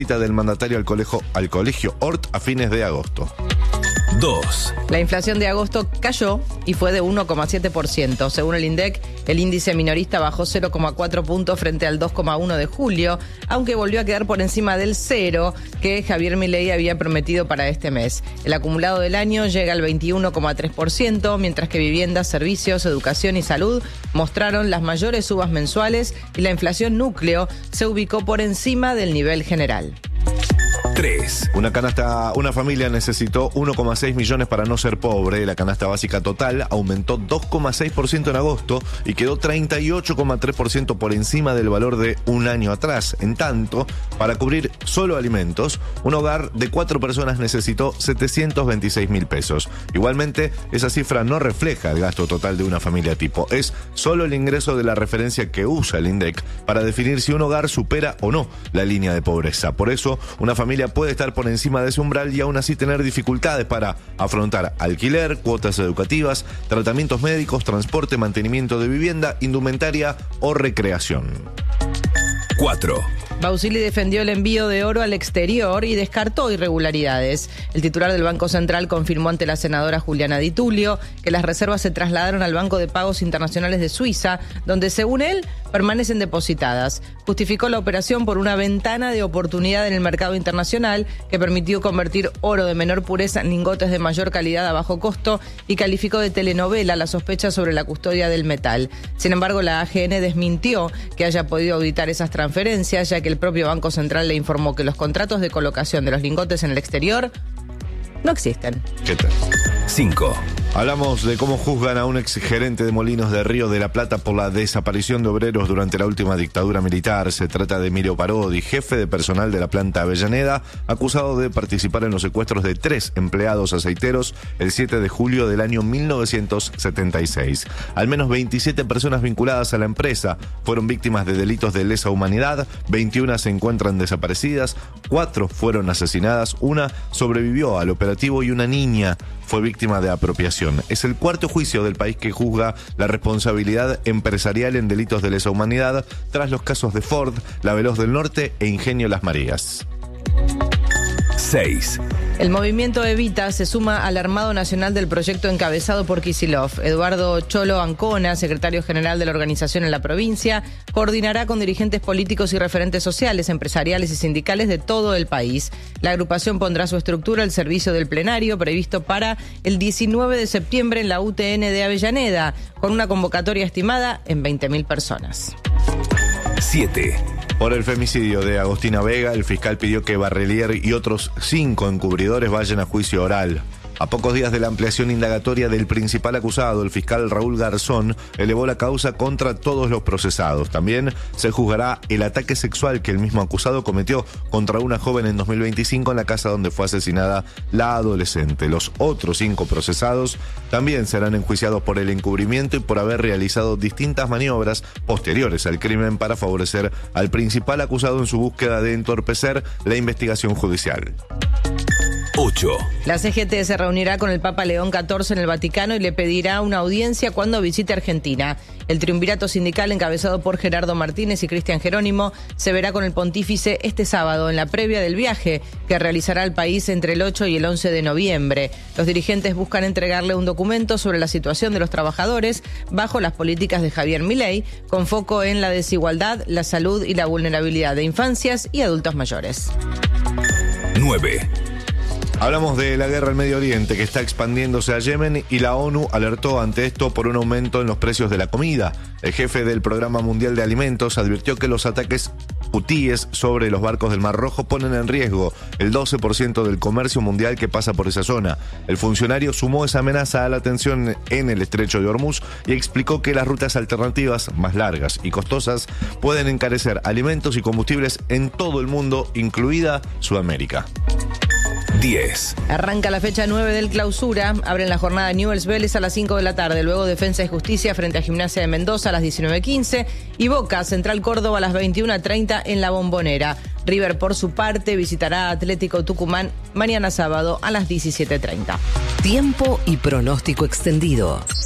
del mandatario al colegio Hort a fines de agosto. 2. La inflación de agosto cayó y fue de 1,7%. Según el INDEC, el índice minorista bajó 0,4 puntos frente al 2,1 de julio, aunque volvió a quedar por encima del 0 que Javier Milei había prometido para este mes. El acumulado del año llega al 21,3%, mientras que viviendas, servicios, educación y salud mostraron las mayores subas mensuales y la inflación núcleo se ubicó por encima del nivel general. 3. Una familia necesitó 1,6 millones para no ser pobre. La canasta básica total aumentó 2,6% en agosto y quedó 38,3% por encima del valor de un año atrás. En tanto, para cubrir solo alimentos, un hogar de 4 personas necesitó 726.000 pesos. Igualmente, esa cifra no refleja el gasto total de una familia tipo. Es solo el ingreso de la referencia que usa el INDEC para definir si un hogar supera o no la línea de pobreza. Por eso, una familia puede estar por encima de ese umbral y aún así tener dificultades para afrontar alquiler, cuotas educativas, tratamientos médicos, transporte, mantenimiento de vivienda, indumentaria o recreación. 4. Bausili defendió el envío de oro al exterior y descartó irregularidades. El titular del Banco Central confirmó ante la senadora Juliana Di Tulio que las reservas se trasladaron al Banco de Pagos Internacionales de Suiza, donde, según él, permanecen depositadas. Justificó la operación por una ventana de oportunidad en el mercado internacional que permitió convertir oro de menor pureza en lingotes de mayor calidad a bajo costo y calificó de telenovela la sospecha sobre la custodia del metal. Sin embargo, la AGN desmintió que haya podido auditar esas transferencias, ya que el propio Banco Central le informó que los contratos de colocación de los lingotes en el exterior no existen. ¿Qué tal? 5. Hablamos de cómo juzgan a un exgerente de Molinos de Río de la Plata por la desaparición de obreros durante la última dictadura militar. Se trata de Emilio Parodi, jefe de personal de la planta Avellaneda, acusado de participar en los secuestros de 3 empleados aceiteros el 7 de julio del año 1976. Al menos 27 personas vinculadas a la empresa fueron víctimas de delitos de lesa humanidad, 21 se encuentran desaparecidas, 4 fueron asesinadas, 1 sobrevivió al operativo y una niña fue víctima de apropiación. Es el 4º juicio del país que juzga la responsabilidad empresarial en delitos de lesa humanidad tras los casos de Ford, La Veloz del Norte e Ingenio Las Marías. 6. El movimiento Evita se suma al armado nacional del proyecto encabezado por Kicillof. Eduardo Cholo Ancona, secretario general de la organización en la provincia, coordinará con dirigentes políticos y referentes sociales, empresariales y sindicales de todo el país. La agrupación pondrá su estructura al servicio del plenario previsto para el 19 de septiembre en la UTN de Avellaneda, con una convocatoria estimada en 20.000 personas. 7. Por el femicidio de Agostina Vega, el fiscal pidió que Barrelier y otros 5 encubridores vayan a juicio oral. A pocos días de la ampliación indagatoria del principal acusado, el fiscal Raúl Garzón elevó la causa contra todos los procesados. También se juzgará el ataque sexual que el mismo acusado cometió contra una joven en 2025 en la casa donde fue asesinada la adolescente. Los otros 5 procesados también serán enjuiciados por el encubrimiento y por haber realizado distintas maniobras posteriores al crimen para favorecer al principal acusado en su búsqueda de entorpecer la investigación judicial. 8. La CGT se reunirá con el Papa León XIV en el Vaticano y le pedirá una audiencia cuando visite Argentina. El triunvirato sindical encabezado por Gerardo Martínez y Cristian Jerónimo se verá con el pontífice este sábado en la previa del viaje que realizará el país entre el 8 y el 11 de noviembre. Los dirigentes buscan entregarle un documento sobre la situación de los trabajadores bajo las políticas de Javier Milei, con foco en la desigualdad, la salud y la vulnerabilidad de infancias y adultos mayores. 9. Hablamos de la guerra en Medio Oriente que está expandiéndose a Yemen y la ONU alertó ante esto por un aumento en los precios de la comida. El jefe del Programa Mundial de Alimentos advirtió que los ataques hutíes sobre los barcos del Mar Rojo ponen en riesgo el 12% del comercio mundial que pasa por esa zona. El funcionario sumó esa amenaza a la tensión en el estrecho de Hormuz y explicó que las rutas alternativas, más largas y costosas, pueden encarecer alimentos y combustibles en todo el mundo, incluida Sudamérica. 10. Arranca la fecha 9 del Clausura. Abren la jornada Newell's Vélez a las 5 de la tarde. Luego Defensa y Justicia frente a Gimnasia de Mendoza a las 19:15. Y Boca Central Córdoba a las 21:30 en La Bombonera. River, por su parte, visitará a Atlético Tucumán mañana sábado a las 17:30. Tiempo y pronóstico extendido.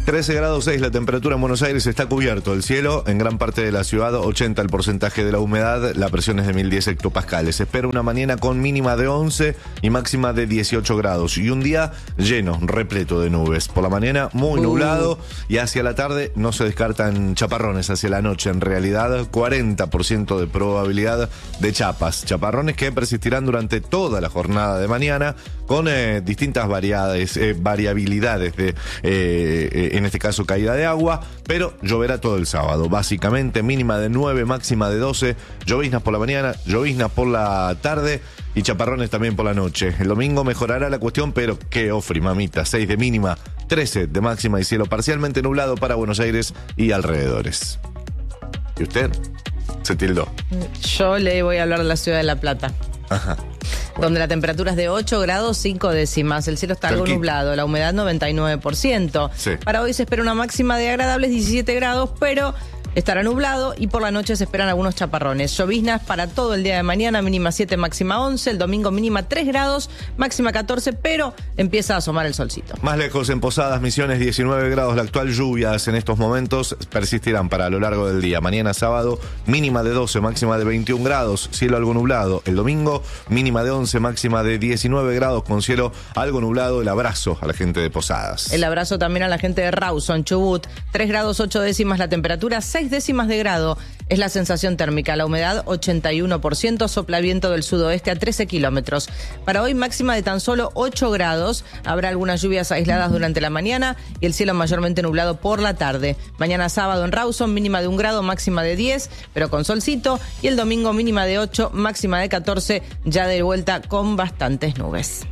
13 grados 6 la temperatura en Buenos Aires, está cubierto el cielo en gran parte de la ciudad, 80 el porcentaje de la humedad, la presión es de 1010 hectopascales. Se espera una mañana con mínima de 11 y máxima de 18 grados y un día lleno, repleto de nubes. Por la mañana muy nublado y hacia la tarde no se descartan chaparrones hacia la noche. En realidad 40% de probabilidad de chaparrones que persistirán durante toda la jornada de mañana con distintas variabilidades de en este caso caída de agua, pero lloverá todo el sábado, básicamente mínima de 9, máxima de 12, lloviznas por la mañana, lloviznas por la tarde y chaparrones también por la noche. El domingo mejorará la cuestión, pero qué ofri, mamita, 6 de mínima, 13 de máxima y cielo parcialmente nublado para Buenos Aires y alrededores. ¿Y usted? Se tildó. Yo le voy a hablar de la ciudad de La Plata. Ajá. Donde la temperatura es de 8 grados 5 décimas, el cielo está algo nublado, la humedad 99%. Sí. Para hoy se espera una máxima de agradables 17 grados, pero estará nublado y por la noche se esperan algunos chaparrones. Lloviznas para todo el día de mañana, mínima 7, máxima 11, el domingo mínima 3 grados, máxima 14, pero empieza a asomar el solcito. Más lejos, en Posadas, Misiones, 19 grados. La actual lluvias en estos momentos persistirán para lo largo del día. Mañana sábado, mínima de 12, máxima de 21 grados, cielo algo nublado. El domingo, mínima de 11, máxima de 19 grados, con cielo algo nublado. El abrazo a la gente de Posadas. El abrazo también a la gente de Rawson, Chubut, 3 grados 8 décimas la temperatura, 6 décimas de grado es la sensación térmica, la humedad 81%, sopla viento del sudoeste a 13 kilómetros. Para hoy máxima de tan solo 8 grados, habrá algunas lluvias aisladas durante la mañana y el cielo mayormente nublado por la tarde. Mañana sábado en Rawson mínima de 1 grado, máxima de 10, pero con solcito, y el domingo mínima de 8, máxima de 14, ya de vuelta con bastantes nubes.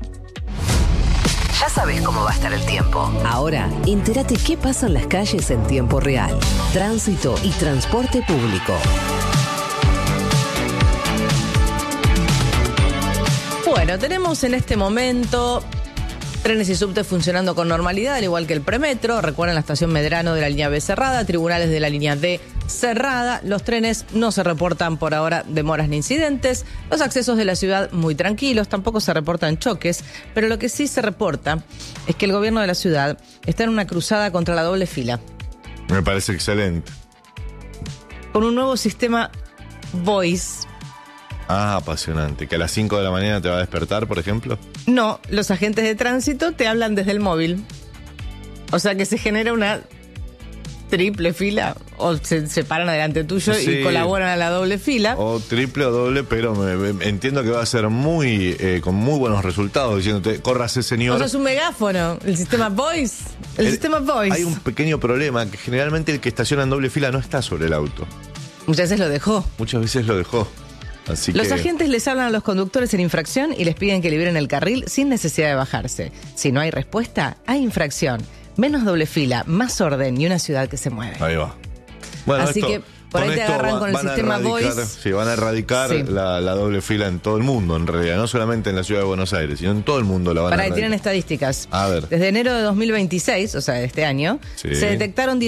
Ya sabes cómo va a estar el tiempo. Ahora, entérate qué pasa en las calles en tiempo real. Tránsito y transporte público. Bueno, tenemos en este momento trenes y subtes funcionando con normalidad, al igual que el premetro. Recuerden la estación Medrano de la línea B cerrada, tribunales de la línea D cerrada. Los trenes no se reportan por ahora demoras ni incidentes. Los accesos de la ciudad muy tranquilos, tampoco se reportan choques. Pero lo que sí se reporta es que el gobierno de la ciudad está en una cruzada contra la doble fila. Me parece excelente. Con un nuevo sistema Voice. Ah, apasionante. ¿Que a las 5 de la mañana te va a despertar, por ejemplo? No, los agentes de tránsito te hablan desde el móvil. O sea que se genera una triple fila, o se paran adelante tuyo Sí. y colaboran a la doble fila. O triple o doble, pero entiendo que va a ser muy con muy buenos resultados, diciéndote, córrase, señor. O sea, es un megáfono, el sistema Voice. El sistema Voice. Hay un pequeño problema, que generalmente el que estaciona en doble fila no está sobre el auto. Muchas veces lo dejó. Muchas veces lo dejó. Así Los que agentes les hablan a los conductores en infracción y les piden que liberen el carril sin necesidad de bajarse. Si no hay respuesta, hay infracción. Menos doble fila, más orden y una ciudad que se mueve. ahí va. Bueno, Así que por ahí te agarran con el sistema Voice. Sí, van a erradicar Sí. la doble fila en todo el mundo, en realidad. No solamente en la ciudad de Buenos Aires, sino en todo el mundo la van a Para ahí erradicar. tienen estadísticas. A ver. Desde enero de 2026, o sea, de este año, Sí. se detectaron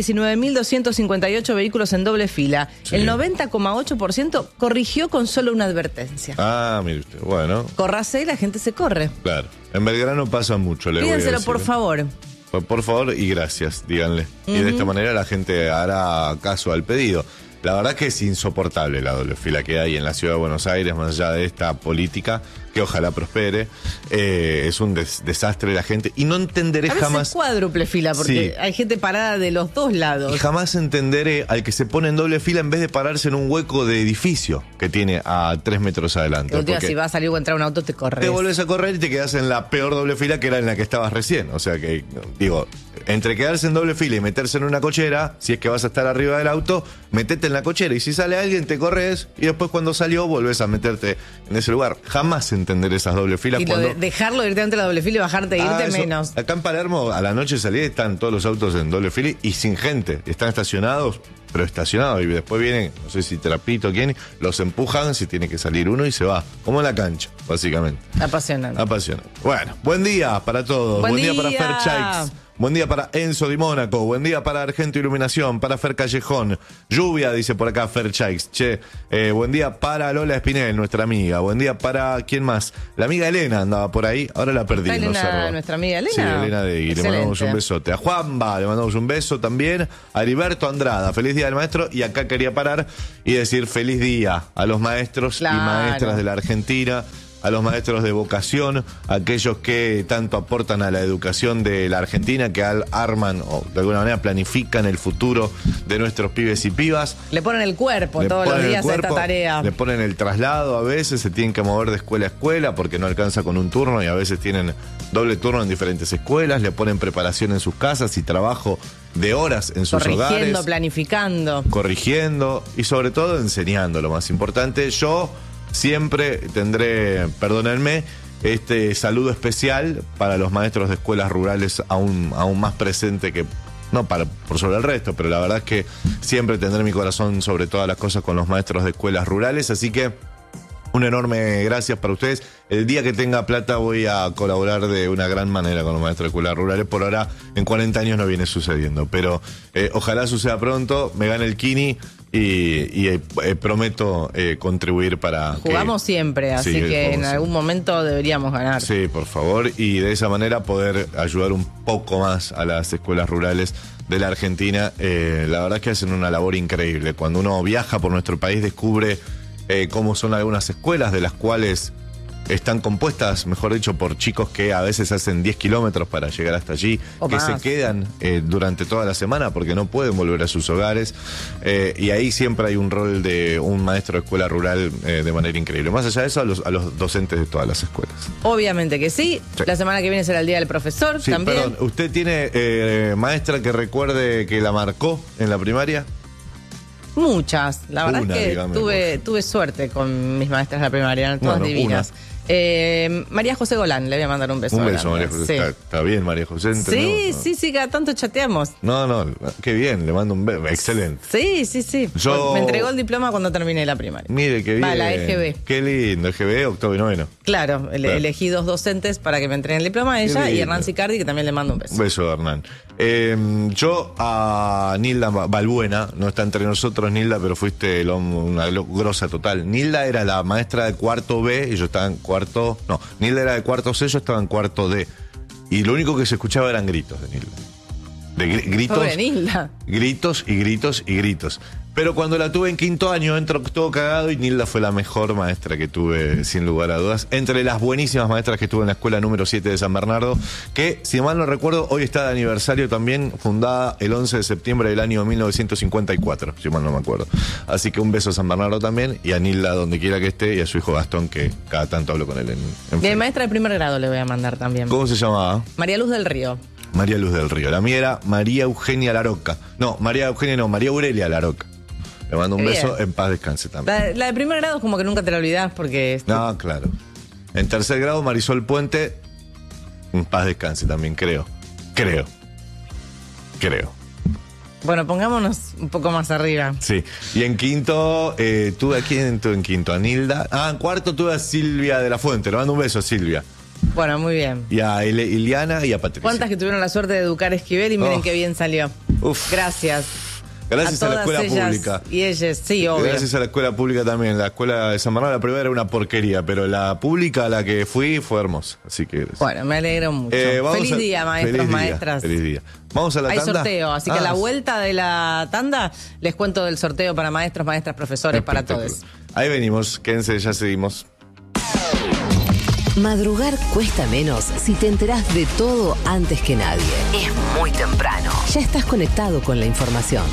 19.258 vehículos en doble fila. Sí. El 90,8% corrigió con solo una advertencia. Ah, mire usted. Bueno, Córrase y la gente se corre. claro. En Belgrano pasa mucho, le voy a Pídenselo, decir. por favor. Por favor y gracias, díganle. Y de esta manera la gente hará caso al pedido. La verdad que es insoportable la doble fila que hay en la ciudad de Buenos Aires, más allá de esta política, que ojalá prospere. Es un desastre la gente. Y no entenderé A veces jamás. es cuádruple fila, porque Sí. hay gente parada de los dos lados. Y jamás entenderé al que se pone en doble fila en vez de pararse en un hueco de edificio que tiene a 3 metros adelante. Que última, Porque si va a salir o entrar un auto, te corres. te volvés a correr y te quedás en la peor doble fila que era en la que estabas recién. O sea que, digo, entre quedarse en doble fila y meterse en una cochera, si es que vas a estar arriba del auto, metete en la cochera. Y si sale alguien, te corres y después cuando salió, volvés a meterte en ese lugar. Jamás entender esas doble filas. Y cuando... dejarlo directamente a la doble fila y bajarte e irte eso. menos. Acá en Palermo, a la noche salí, están todos los autos en doble fila y sin gente. Están estacionados, pero estacionados. Y después vienen, no sé si Trapito o quién, los empujan si tiene que salir uno y se va. Como en la cancha, básicamente. Apasionante. Apasionante. Bueno, buen día para todos. Buen día para día. Fer Chikes. Buen día para Enzo Di Mónaco. Buen día para Argento Iluminación, para Fer Callejón. Lluvia, dice por acá Fer Chais. Che, buen día para Lola Espinel, nuestra amiga. Buen día para, ¿quién más? La amiga Elena andaba por ahí, ahora la perdí. Elena, nuestra amiga Elena. Sí, Elena Degui. Le Excelente. mandamos un besote. A Juanba le mandamos un beso también. A Heriberto Andrada, feliz día del maestro. Y acá quería parar y decir feliz día a los maestros Claro. y maestras de la Argentina, a los maestros de vocación, aquellos que tanto aportan a la educación de la Argentina, que arman o de alguna manera planifican el futuro de nuestros pibes y pibas. Le ponen el cuerpo Le todos los ponen el días a cuerpo, esta tarea. Le ponen el traslado a veces, se tienen que mover de escuela a escuela porque no alcanza con un turno y a veces tienen doble turno en diferentes escuelas, le ponen preparación en sus casas y trabajo de horas en sus Corrigiendo, hogares. planificando. Corrigiendo y sobre todo enseñando, lo más importante. Yo siempre tendré, perdónenme, este saludo especial para los maestros de escuelas rurales aún más presente que, no por sobre el resto, pero la verdad es que siempre tendré mi corazón sobre todas las cosas con los maestros de escuelas rurales, así que un enorme gracias para ustedes. El día que tenga plata voy a colaborar de una gran manera con los maestros de escuelas rurales. Por ahora, en 40 años no viene sucediendo, pero ojalá suceda pronto, me gane el Kini y prometo contribuir para Jugamos siempre, así Sí, que en jugamos algún momento deberíamos ganar. Sí, por favor, y de esa manera poder ayudar un poco más a las escuelas rurales de la Argentina. La verdad es que hacen una labor increíble. Cuando uno viaja por nuestro país descubre cómo son algunas escuelas, de las cuales están compuestas, mejor dicho, por chicos que a veces hacen 10 kilómetros para llegar hasta allí, O que más. se quedan durante toda la semana porque no pueden volver a sus hogares, y ahí siempre hay un rol de un maestro de escuela rural de manera increíble. Más allá de eso, a los docentes de todas las escuelas. Obviamente que sí. Sí. La semana que viene será el Día del Profesor Sí, también. perdón, ¿usted tiene maestra que recuerde que la marcó en la primaria? Muchas. La verdad Una, es que dígame, tuve suerte con mis maestras de la primaria, eran todas Bueno, divinas. María José Golán, le voy a mandar un beso. Un beso, grande. María José. Sí. Está bien, María José. Sí, ¿entendemos? sí, cada tanto chateamos. No, qué bien, le mando un beso. Excelente. Sí. Yo- Me entregó el diploma cuando terminé la primaria. Mire, qué bien. Va, la EGB. Qué lindo, EGB, octavo y noveno. Claro, Claro. elegí 2 docentes para que me entreguen el diploma, Qué ella y lindo. Hernán Sicardi, que también le mando un beso. Un beso, Hernán. Yo a Nilda Balbuena, no está entre nosotros Nilda, pero fuiste una grosa total. Nilda era la maestra de cuarto B y yo estaba en cuarto... No, Nilda era de cuarto C, yo estaba en cuarto D. Y lo único que se escuchaba eran gritos de Nilda. Gritos, Pobre Nilda. gritos y gritos y gritos. Pero cuando la tuve en quinto año, entró todo cagado y Nilda fue la mejor maestra que tuve, sin lugar a dudas. Entre las buenísimas maestras que tuve en la escuela número 7 de San Bernardo, que, si mal no recuerdo, hoy está de aniversario también, fundada el 11 de septiembre del año 1954, si mal no me acuerdo. Así que un beso a San Bernardo también, y a Nilda donde quiera que esté, y a su hijo Gastón, que cada tanto hablo con él en Mi Facebook. maestra de primer grado le voy a mandar también. ¿Cómo se llamaba? María Luz del Río. María Luz del Río. La mía era María Eugenia Laroca. No, María Aurelia Laroca. Le mando un Qué beso, bien. en paz descanse también. La de primer grado es como que nunca te la olvidás porque... No, claro. En tercer grado, Marisol Puente, en paz descanse también, creo. Creo. Bueno, pongámonos un poco más arriba. Sí. Y en quinto, tuve a quién tuve en quinto, a Nilda. En cuarto tuve a Silvia de la Fuente. Le mando un beso a Silvia. Bueno, muy bien. Y a Iliana y a Patricia. ¿Cuántas que tuvieron la suerte de educar a Esquivel y miren Oh. qué bien salió? Uf. Gracias. Gracias a la todas escuela ellas pública. Y ellas, sí, obvio. Gracias a la escuela pública también. La escuela de San Bernardo, la primera era una porquería, pero la pública a la que fui fue hermosa. Así que gracias. Bueno, me alegro mucho. Vamos Feliz día, maestros, feliz día, maestras. Feliz día. Vamos a la Hay tanda. sorteo, así que a la vuelta de la tanda les cuento del sorteo para maestros, maestras, profesores, para todos. Espectacular. Ahí venimos, quédense, ya seguimos. Madrugar cuesta menos si te enterás de todo antes que nadie. Es muy temprano. Ya estás conectado con la información.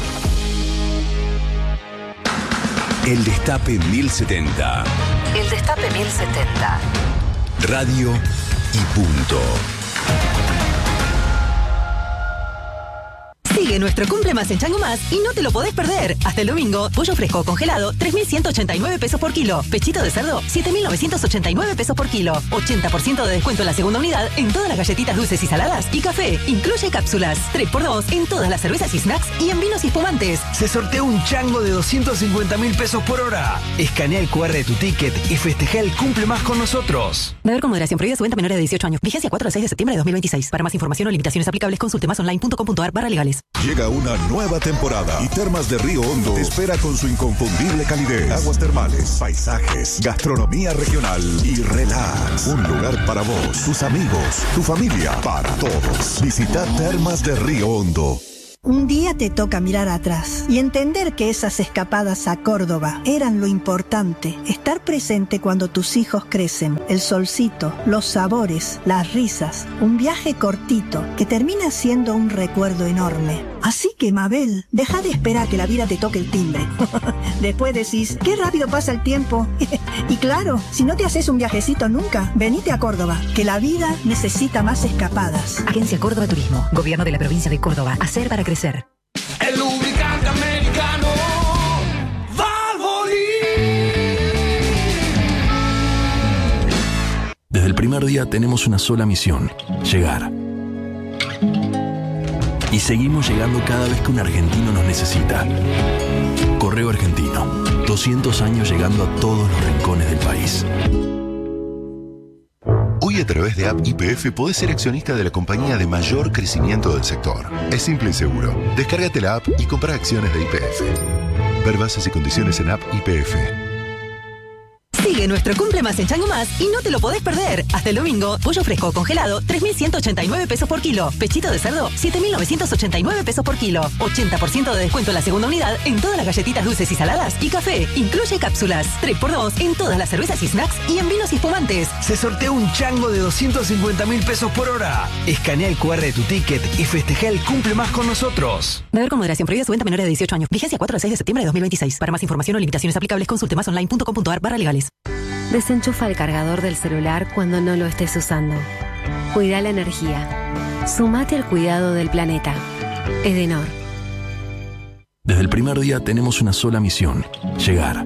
El Destape 1070. El Destape 1070. Radio y punto. Sí, Sigue nuestro Cumple Más en Chango Más y no te lo podés perder. Hasta el domingo, pollo fresco congelado, 3.189 pesos por kilo. Pechito de cerdo, 7.989 pesos por kilo. 80% de descuento en la segunda unidad en todas las galletitas dulces y saladas y café. Incluye cápsulas. 3x2 en todas las cervezas y snacks y en vinos y espumantes. Se sortea un chango de 250.000 pesos por hora. Escanea el QR de tu ticket y festeja el Cumple Más con nosotros. Beber con moderación. Prohibida su venta a menores de 18 años. Vigencia 4 al 6 de septiembre de 2026. Para más información o limitaciones aplicables, consulte masonline.com.ar/legales. Llega una nueva temporada y Termas de Río Hondo te espera con su inconfundible calidez, aguas termales, paisajes, gastronomía regional y relax. Un lugar para vos, tus amigos, tu familia, para todos. Visita Termas de Río Hondo. Un día te toca mirar atrás y entender que esas escapadas a Córdoba eran lo importante. Estar presente cuando tus hijos crecen, el solcito, los sabores, las risas, un viaje cortito que termina siendo un recuerdo enorme. Así que, Mabel, deja de esperar que la vida te toque el timbre. Después decís, qué rápido pasa el tiempo. Y claro, si no te haces un viajecito nunca, venite a Córdoba, que la vida necesita más escapadas. Agencia Córdoba Turismo. Gobierno de la provincia de Córdoba. Hacer para crecer. El lubricante americano Valvoline. Desde el primer día tenemos una sola misión: llegar. Y seguimos llegando cada vez que un argentino nos necesita. Correo Argentino, 200 años llegando a todos los rincones del país. Hoy a través de App YPF podés ser accionista de la compañía de mayor crecimiento del sector. Es simple y seguro. Descárgate la app y compra acciones de YPF. Ver bases y condiciones en App YPF. Sigue nuestro Cumple Más en Chango Más y no te lo podés perder. Hasta el domingo, pollo fresco congelado, 3.189 pesos por kilo. Pechito de cerdo, 7.989 pesos por kilo. 80% de descuento en la segunda unidad en todas las galletitas dulces y saladas y café. Incluye cápsulas. 3x2 en todas las cervezas y snacks y en vinos y espumantes. Se sortea un chango de 250.000 pesos por hora. Escanea el QR de tu ticket y festeja el Cumple Más con nosotros. Beber con moderación. Prohibida su venta a menores de 18 años. Vigencia 4 al 6 de septiembre de 2026. Para más información o limitaciones aplicables, consulte masonline.com.ar/legales. Desenchufa el cargador del celular cuando no lo estés usando. Cuida la energía. Sumate al cuidado del planeta. Edenor. Desde el primer día tenemos una sola misión: llegar.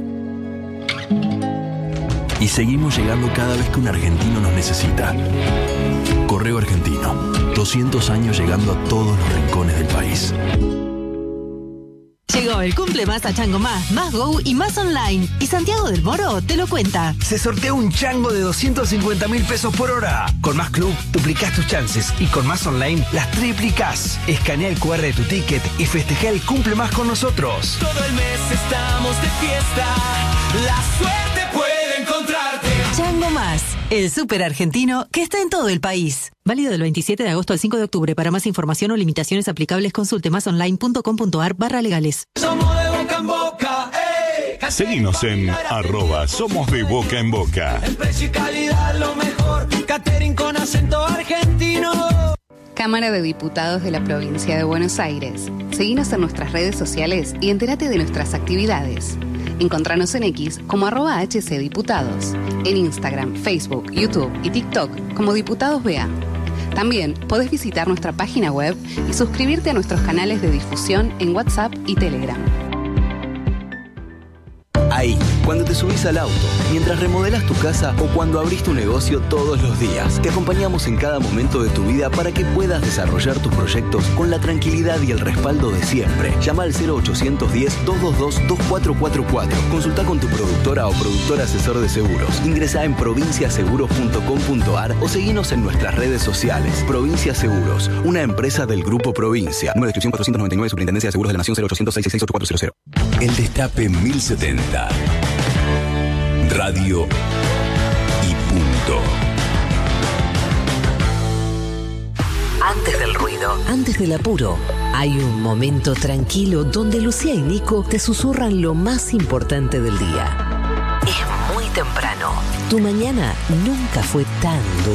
Y seguimos llegando cada vez que un argentino nos necesita. Correo Argentino, 200 años llegando a todos los rincones del país. Llegó el Cumple Más a Chango Más, Más Go y Más Online. Y Santiago del Moro te lo cuenta. Se sortea un chango de 250.000 pesos por hora. Con Más Club, duplicás tus chances y con Más Online las triplicás. Escanea el QR de tu ticket y festeja el Cumple Más con nosotros. Todo el mes estamos de fiesta. La suerte puede encontrarte. Chango Más, el súper argentino que está en todo el país. Válido del 27 de agosto al 5 de octubre. Para más información o limitaciones aplicables, consulte masonline.com.ar/legales. Somos de boca en boca, Seguinos en @somos de boca en boca. el precio y calidad lo mejor. Catering con acento argentino. Cámara de Diputados de la Provincia de Buenos Aires. Seguinos en nuestras redes sociales y entérate de nuestras actividades. Encontranos en X como @HCDiputados, en Instagram, Facebook, YouTube y TikTok como Diputados BA. También podés visitar nuestra página web y suscribirte a nuestros canales de difusión en WhatsApp y Telegram. Ahí, cuando te subís al auto, mientras remodelas tu casa o cuando abrís tu negocio todos los días. Te acompañamos en cada momento de tu vida para que puedas desarrollar tus proyectos con la tranquilidad y el respaldo de siempre. Llama al 0810-222-2444. Consulta con tu productora o productor asesor de seguros. Ingresá en provinciaseguros.com.ar o seguinos en nuestras redes sociales. Provincia Seguros, una empresa del Grupo Provincia. Número de inscripción 499, Superintendencia de Seguros de la Nación, 0800-666-8400. El Destape 1070. Radio y punto. Antes del ruido, antes del apuro, hay un momento tranquilo donde Lucía y Nico te susurran lo más importante del día. Es muy temprano. Tu mañana nunca fue tan dura.